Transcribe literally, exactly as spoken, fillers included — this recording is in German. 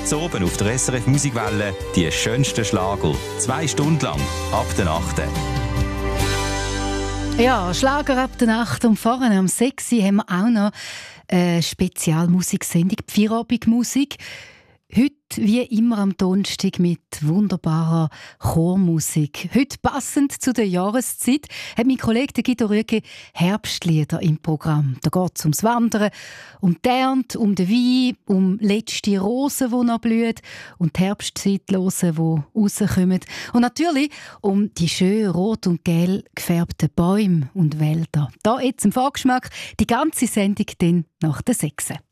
Heute oben auf der S R F Musikwelle die schönsten Schlager. Zwei Stunden lang, ab der Nacht. Ja, Schlager ab der Nacht. Und vorne am sechs Uhr haben wir auch noch eine Spezialmusiksendung, die Feierabendmusik. Heute wie immer am Donnerstag mit wunderbarer Chormusik. Heute passend zu der Jahreszeit hat mein Kollege Guido Rüeggi Herbstlieder im Programm. Da geht es ums Wandern, um die Ernte, um den Wein, um letzte Rosen, die noch blühen und die Herbstzeitlosen, die rauskommen. Und natürlich um die schönen rot und gelb gefärbten Bäume und Wälder. Da jetzt im Vorgeschmack die ganze Sendung dann nach der sechs Uhr.